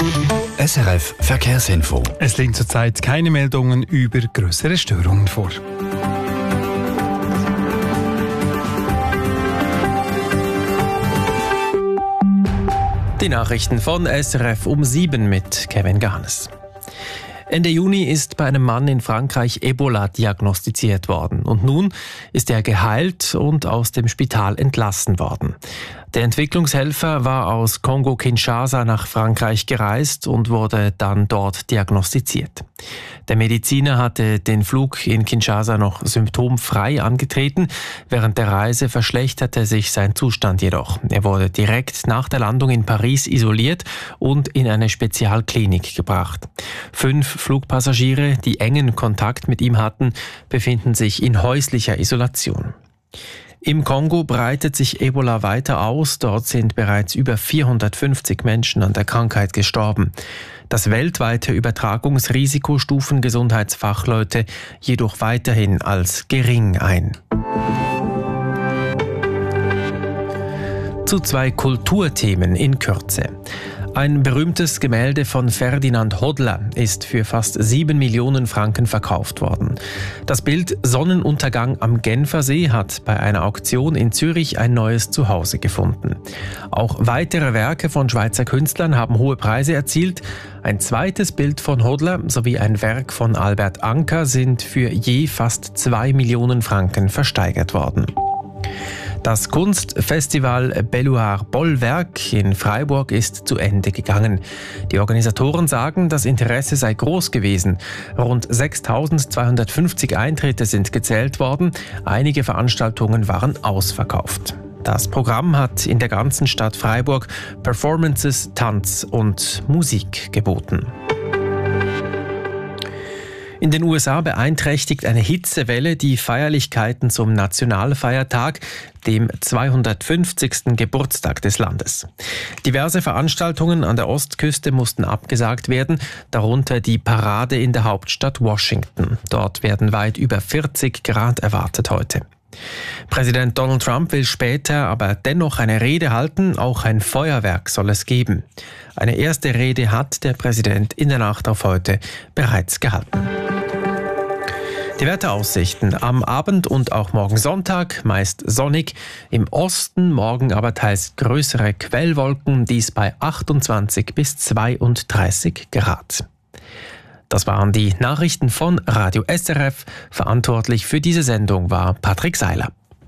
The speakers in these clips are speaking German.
SRF Verkehrsinfo. Es liegen zurzeit keine Meldungen über größere Störungen vor. Die Nachrichten von SRF um 7 mit Kevin Gahanes. Ende Juni ist bei einem Mann in Frankreich Ebola diagnostiziert worden. Und nun ist er geheilt und aus dem Spital entlassen worden. Der Entwicklungshelfer war aus Kongo-Kinshasa nach Frankreich gereist und wurde dann dort diagnostiziert. Der Mediziner hatte den Flug in Kinshasa noch symptomfrei angetreten. Während der Reise verschlechterte sich sein Zustand jedoch. Er wurde direkt nach der Landung in Paris isoliert und in eine Spezialklinik gebracht. 5 Flugpassagiere, die engen Kontakt mit ihm hatten, befinden sich in häuslicher Isolation. Im Kongo breitet sich Ebola weiter aus. Dort sind bereits über 450 Menschen an der Krankheit gestorben. Das weltweite Übertragungsrisiko stufen Gesundheitsfachleute jedoch weiterhin als gering ein. Zu 2 Kulturthemen in Kürze. Ein berühmtes Gemälde von Ferdinand Hodler ist für fast 7 Millionen Franken verkauft worden. Das Bild Sonnenuntergang am Genfersee hat bei einer Auktion in Zürich ein neues Zuhause gefunden. Auch weitere Werke von Schweizer Künstlern haben hohe Preise erzielt. Ein zweites Bild von Hodler sowie ein Werk von Albert Anker sind für je fast 2 Millionen Franken versteigert worden. Das Kunstfestival Belluar Bollwerk in Freiburg ist zu Ende gegangen. Die Organisatoren sagen, das Interesse sei groß gewesen. Rund 6.250 Eintritte sind gezählt worden. Einige Veranstaltungen waren ausverkauft. Das Programm hat in der ganzen Stadt Freiburg Performances, Tanz und Musik geboten. In den USA beeinträchtigt eine Hitzewelle die Feierlichkeiten zum Nationalfeiertag, dem 250. Geburtstag des Landes. Diverse Veranstaltungen an der Ostküste mussten abgesagt werden, darunter die Parade in der Hauptstadt Washington. Dort werden weit über 40 Grad erwartet heute. Präsident Donald Trump will später aber dennoch eine Rede halten, auch ein Feuerwerk soll es geben. Eine erste Rede hat der Präsident in der Nacht auf heute bereits gehalten. Die Wetteraussichten am Abend und auch morgen Sonntag meist sonnig, im Osten morgen aber teils größere Quellwolken, dies bei 28 bis 32 Grad. Das waren die Nachrichten von Radio SRF. Verantwortlich für diese Sendung war Patrick Seiler.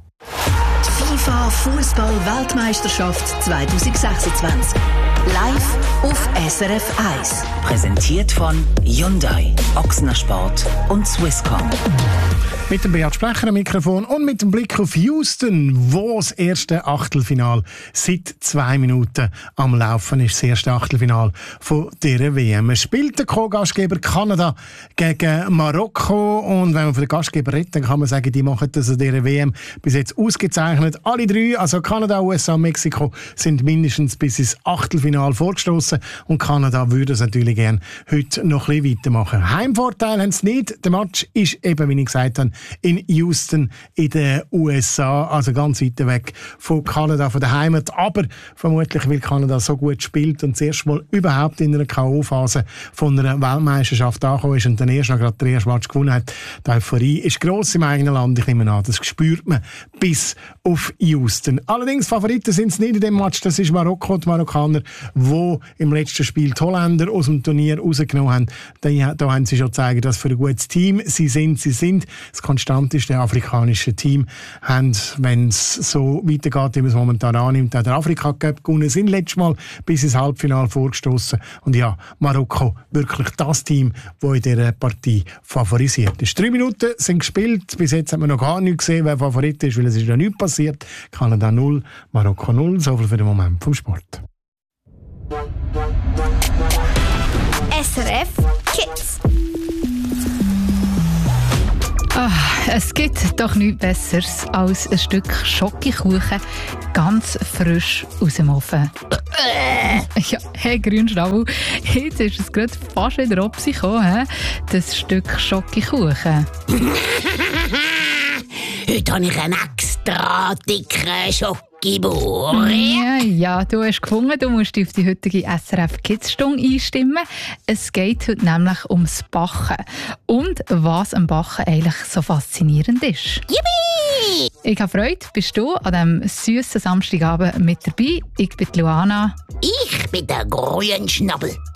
FIFA Fußball-Weltmeisterschaft 2026. Live auf SRF 1. Präsentiert von Hyundai, Ochsner Sport und Swisscom. Mit dem Beat Sprecher am Mikrofon und mit dem Blick auf Houston, wo das erste Achtelfinal seit 2 Minuten am Laufen ist. Das erste Achtelfinal von dieser WM. Es spielt der Co-Gastgeber Kanada gegen Marokko. Und wenn man von den Gastgeber redet, dann kann man sagen, die machen das an dieser WM bis jetzt ausgezeichnet. Alle 3, also Kanada, USA und Mexiko, sind mindestens bis ins Achtelfinal vorgestoßen. Und Kanada würde es natürlich gerne heute noch ein bisschen weitermachen. Heimvorteil haben sie nicht. Der Match ist eben, wie ich gesagt habe, in Houston in den USA, also ganz weit weg von Kanada, von der Heimat. Aber vermutlich, weil Kanada so gut spielt und das erste Mal überhaupt in einer K.O.-Phase von einer Weltmeisterschaft angekommen ist und dann erst noch gerade den ersten Match gewonnen hat. Die Euphorie ist gross im eigenen Land, ich nehme an. Das spürt man bis auf Houston. Allerdings Favoriten sind es nicht in dem Match. Das ist Marokko, die Marokkaner, die im letzten Spiel die Holländer aus dem Turnier rausgenommen haben. Da haben sie schon gezeigt, dass für ein gutes Team sie sind. Das konstanteste afrikanische Team haben, wenn es so weitergeht, wie man es momentan annimmt, auch der Afrika-Cup gewonnen, sind letztes Mal bis ins Halbfinale vorgestoßen. Und ja, Marokko wirklich das Team, das in dieser Partie favorisiert ist. 3 Minuten sind gespielt. Bis jetzt hat man noch gar nicht gesehen, wer Favorit ist, weil es ist ja nichts passiert. Kanada 0, Marokko 0. So viel für den Moment vom Sport. SRF Kids. Es gibt doch nichts Besseres als ein Stück Schokokuchen, ganz frisch aus dem Ofen. Ja, hey, Grünschnabel, jetzt ist es gerade fast wieder gekommen, das Stück Schokokuchen. Heute habe ich einen Ex extra dicken Schokibur. Ja, du hast gefunden, du musst dich auf die heutige SRF Kids Stunde einstimmen. Es geht heute nämlich ums Backen. Und was am Backen eigentlich so faszinierend ist. Yippie! Ich habe Freude, bist du an diesem süßen Samstagabend mit dabei. Ich bin Luana. Ich bin der Grünschnabel.